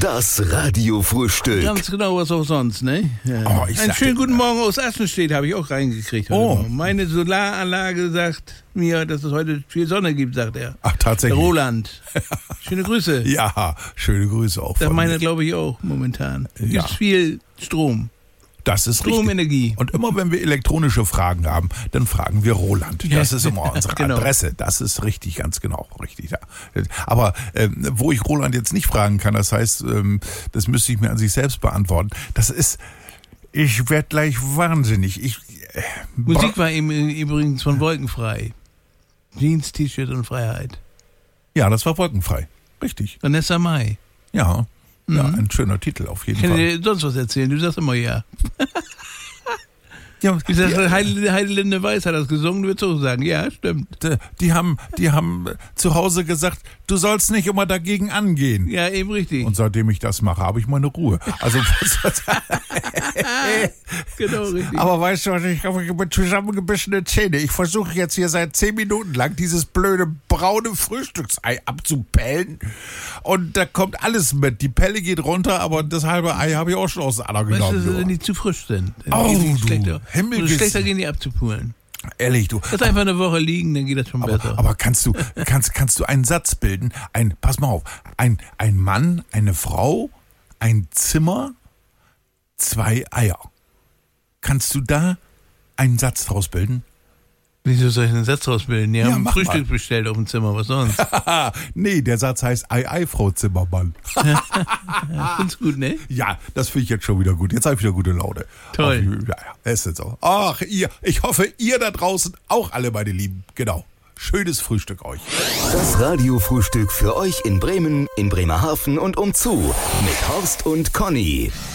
Das Radiofrühstück. Ganz genau, was auch sonst, ne? Ja. Oh, Einen schönen guten Morgen aus Assenstedt habe ich auch reingekriegt. Oh. Meine Solaranlage sagt mir, dass es heute viel Sonne gibt, sagt er. Ach, tatsächlich. Der Roland. Schöne Grüße. Ja, schöne Grüße auch Das von meine, mir. glaube ich, auch momentan. Ja. Gibt viel Strom. Das ist richtig. Stromenergie. Und immer wenn wir elektronische Fragen haben, dann fragen wir Roland. Das ist immer unsere Genau. Adresse. Das ist richtig, ganz genau richtig. Ja. Aber wo ich Roland jetzt nicht fragen kann, das heißt, das müsste ich mir an sich selbst beantworten. Das ist, ich werde gleich wahnsinnig. Musik war eben übrigens von Wolkenfrei. Jeans, T-Shirt und Freiheit. Ja, das war wolkenfrei. Richtig. Vanessa Mai. Ja. Ja, ein schöner Titel auf jeden Ich kann Fall. dir sonst was erzählen, du sagst immer ja. Ja, Ich sag, Heidelinde Weiß hat das gesungen, du würdest auch sagen, ja, stimmt. die haben zu Hause gesagt, du sollst nicht immer dagegen angehen. Ja, eben richtig. Und seitdem ich das mache, habe ich meine Ruhe. Also, Genau, richtig. aber weißt du was, ich habe mit zusammengebissene Zähne. Ich versuche jetzt hier seit 10 Minuten lang dieses blöde braune Frühstücksei abzupellen. Und da kommt alles mit. Die Pelle geht runter, aber das halbe Ei habe ich auch schon aus der Ader Weißt du, genommen. wenn die zu frisch sind, dann Oh, gehen die du schlechter. Himmel Umso schlechter wissen. gehen die abzupulen. Ehrlich, du. Lass einfach eine Woche liegen, dann geht das schon besser. Aber kannst du einen Satz bilden? Pass mal auf. Ein Mann, eine Frau, ein Zimmer, 2 Eier. Kannst du da einen Satz draus bilden? Wieso soll ich einen Satz rausbilden? Die Ja, haben mach Frühstück mal. bestellt auf dem Zimmer, was sonst? Nee, der Satz heißt Ei, Frau Zimmermann. Find's gut, ne? Ja, das finde ich jetzt schon wieder gut. Jetzt habe ich wieder gute Laune. Toll. Ach, ja, ist jetzt so. Ach, ich hoffe, ihr da draußen auch alle, meine Lieben. Genau. Schönes Frühstück euch. Das Radiofrühstück für euch in Bremen, in Bremerhaven und umzu. Mit Horst und Conny.